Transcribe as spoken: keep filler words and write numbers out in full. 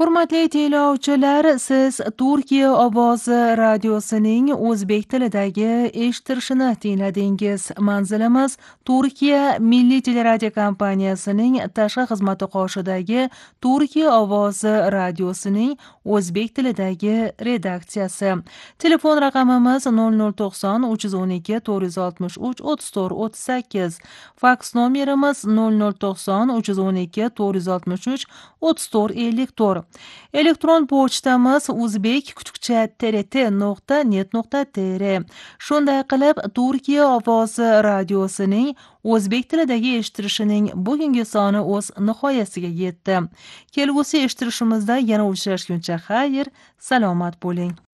Hurmatli tinglovchilar, siz Turkiya ovozi radiosining o'zbek tilidagi eshittirishini tingladingiz. Manzilimiz Turkiya Milliy teleradiokompaniyasining tashqi xizmati qoshidagi Turkiya ovozi radiosining o'zbek tilidagi redaksiyasi. Telefon raqamimiz nol nol to'qson uch yuz o'n ikki to'rt yuz oltmish uch o'ttiz to'rt o'ttiz sakkiz. Faks nomerimiz nol nol to'qson uch yuz o'n ikki to'rt yuz oltmish uch o'ttiz to'rt ellik to'rt. Elektron pochtamiz uzbek kuchukcha trt nuqta net nuqta tr. Shunday qilib, Turkiya ovozi radiosining o'zbek tilidagi eshittirishining bugungi soni o'z nihoyasiga yetdi. Kelgusi eshittirishimizda yana uchrashguncha xayr, salomat bo'ling.